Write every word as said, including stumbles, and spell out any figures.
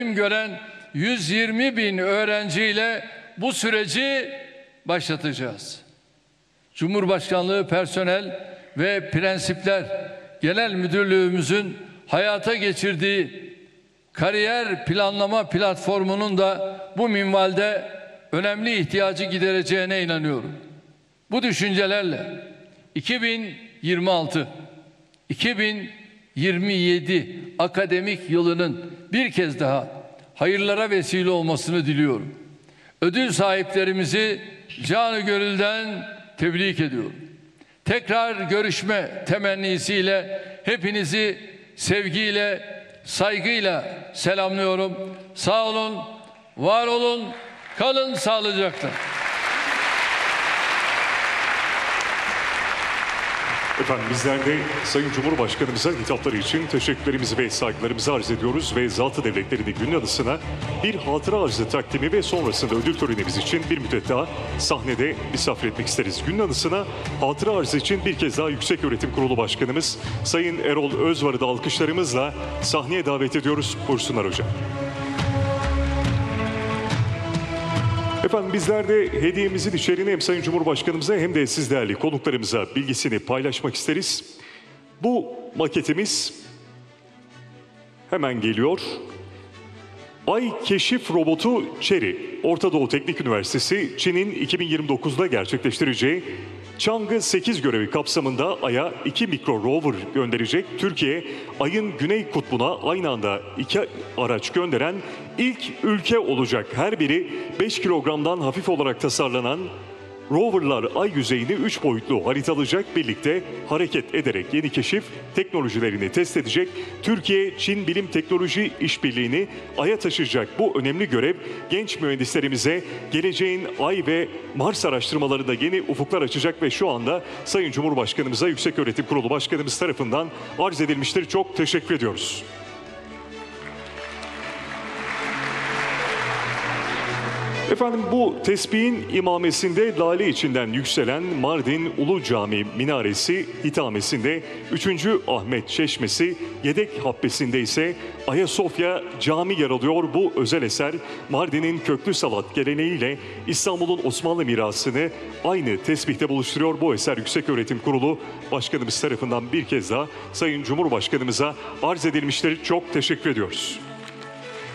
gören yüz yirmi bin öğrenciyle bu süreci başlatacağız. Cumhurbaşkanlığı Personel ve Prensipler Genel Müdürlüğümüzün hayata geçirdiği kariyer planlama platformunun da bu minvalde önemli ihtiyacı gidereceğine inanıyorum. Bu düşüncelerle iki bin yirmi altı iki bin yirmi yedi akademik yılının bir kez daha hayırlara vesile olmasını diliyorum. Ödül sahiplerimizi canı gönülden tebrik ediyorum. Tekrar görüşme temennisiyle hepinizi sevgiyle, saygıyla selamlıyorum. Sağ olun, var olun, kalın sağlıcakla. Efendim bizler de Sayın Cumhurbaşkanımıza hitapları için teşekkürlerimizi ve saygılarımızı arz ediyoruz ve Zat-ı Devletleri'nin gün anısına bir hatıra arzı takdimi ve sonrasında ödül törenimiz için bir müddet daha sahnede misafir etmek isteriz. Gün anısına hatıra arzı için bir kez daha Yükseköğretim Kurulu Başkanımız Sayın Erol Özvar'ı da alkışlarımızla sahneye davet ediyoruz. Buyursunlar hocam. Efendim bizler de hediyemizin içeriğini hem Sayın Cumhurbaşkanımıza hem de siz değerli konuklarımıza bilgisini paylaşmak isteriz. Bu maketimiz hemen geliyor. Ay keşif robotu Chery, Orta Doğu Teknik Üniversitesi Çin'in iki bin yirmi dokuzda gerçekleştireceği Chang'ı sekiz görevi kapsamında Ay'a iki mikro rover gönderecek. Türkiye, Ay'ın güney kutbuna aynı anda iki araç gönderen ilk ülke olacak. Her biri beş kilogramdan hafif olarak tasarlanan roverlar Ay yüzeyini üç boyutlu haritalayacak, birlikte hareket ederek yeni keşif teknolojilerini test edecek. Türkiye, Çin Bilim Teknoloji İşbirliği'ni Ay'a taşıyacak bu önemli görev genç mühendislerimize geleceğin Ay ve Mars araştırmalarında yeni ufuklar açacak ve şu anda Sayın Cumhurbaşkanımıza Yükseköğretim Kurulu Başkanımız tarafından arz edilmiştir. Çok teşekkür ediyoruz. Efendim bu tesbihin imamesinde lale içinden yükselen Mardin Ulu Cami minaresi hitamesinde üçüncü Ahmet Çeşmesi, yedek habbesinde ise Ayasofya Cami yer alıyor. Bu özel eser Mardin'in köklü salat geleneğiyle İstanbul'un Osmanlı mirasını aynı tesbihte buluşturuyor. Bu eser Yükseköğretim Kurulu Başkanımız tarafından bir kez daha Sayın Cumhurbaşkanımıza arz edilmiştir. Çok teşekkür ediyoruz.